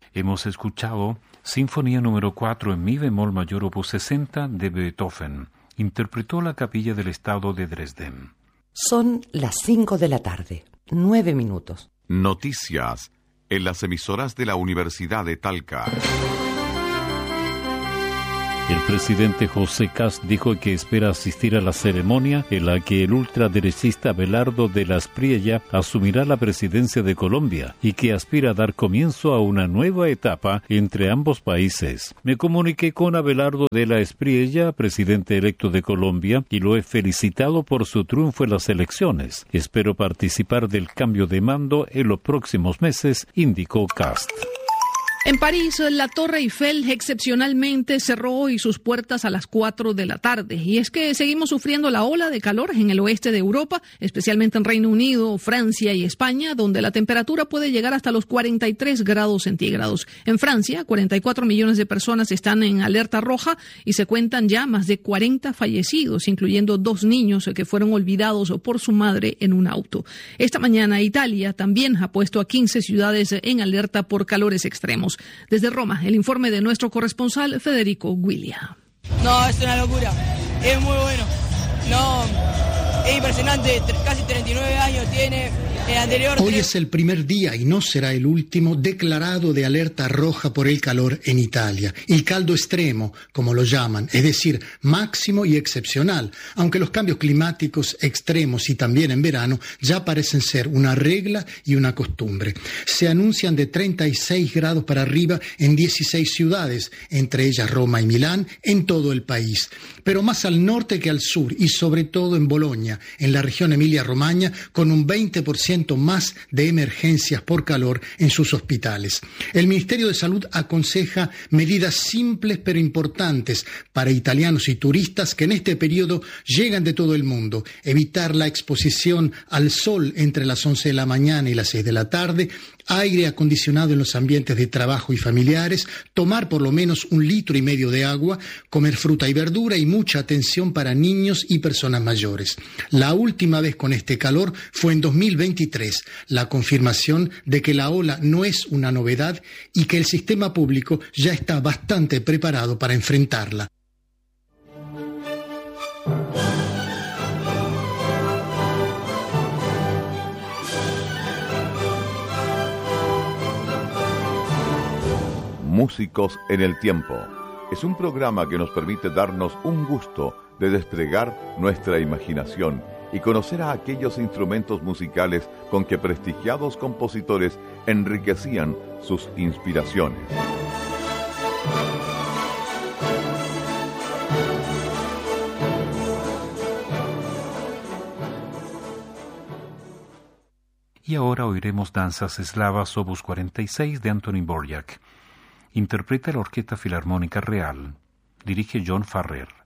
Hemos escuchado Sinfonía número 4 en mi bemol mayor opus 60 de Beethoven. Interpretó la Capilla del Estado de Dresden. Son las 5 de la tarde, 9 minutos. Noticias en las emisoras de la Universidad de Talca. El presidente José Cast dijo que espera asistir a la ceremonia en la que el ultraderechista Abelardo de la Espriella asumirá la presidencia de Colombia y que aspira a dar comienzo a una nueva etapa entre ambos países. Me comuniqué con Abelardo de la Espriella, presidente electo de Colombia, y lo he felicitado por su triunfo en las elecciones. Espero participar del cambio de mando en los próximos meses, indicó Cast. En París, la Torre Eiffel excepcionalmente cerró hoy sus puertas a las 4 de la tarde. Y es que seguimos sufriendo la ola de calor en el oeste de Europa, especialmente en Reino Unido, Francia y España, donde la temperatura puede llegar hasta los 43 grados centígrados. En Francia, 44 millones de personas están en alerta roja y se cuentan ya más de 40 fallecidos, incluyendo 2 niños que fueron olvidados por su madre en un auto. Esta mañana, Italia también ha puesto a 15 ciudades en alerta por calores extremos. Desde Roma, el informe de nuestro corresponsal Federico Guiglia. No, es una locura, es muy bueno. No, es impresionante, casi 39 años tiene. Hoy es el primer día, y no será el último, declarado de alerta roja por el calor en Italia. El caldo extremo, como lo llaman, es decir, máximo y excepcional, aunque los cambios climáticos extremos y también en verano ya parecen ser una regla y una costumbre. Se anuncian de 36 grados para arriba en 16 ciudades, entre ellas Roma y Milán, en todo el país. Pero más al norte que al sur, y sobre todo en Bolonia, en la región Emilia-Romagna, con un 20% más de emergencias por calor en sus hospitales. El Ministerio de Salud aconseja medidas simples pero importantes para italianos y turistas que en este periodo llegan de todo el mundo. Evitar la exposición al sol entre las 11 de la mañana y las 6 de la tarde, aire acondicionado en los ambientes de trabajo y familiares, tomar por lo menos 1,5 litros de agua, comer fruta y verdura y mucha atención para niños y personas mayores. La última vez con este calor fue en 2023, la confirmación de que la ola no es una novedad y que el sistema público ya está bastante preparado para enfrentarla. Músicos en el Tiempo. Es un programa que nos permite darnos un gusto de desplegar nuestra imaginación y conocer a aquellos instrumentos musicales con que prestigiados compositores enriquecían sus inspiraciones. Y ahora oiremos Danzas Eslavas opus 46 de Antonín Dvořák. Interpreta la Orquesta Filarmónica Real. Dirige John Farrer.